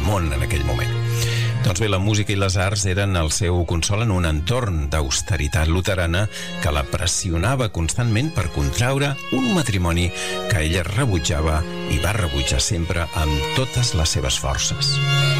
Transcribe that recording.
món en aquell moment. Doncs bé, la música i les arts eren el seu consol en un entorn d'austeritat luterana que la pressionava constantment per contraure un matrimoni que ella rebutjava i va rebutjar sempre amb totes les seves forces.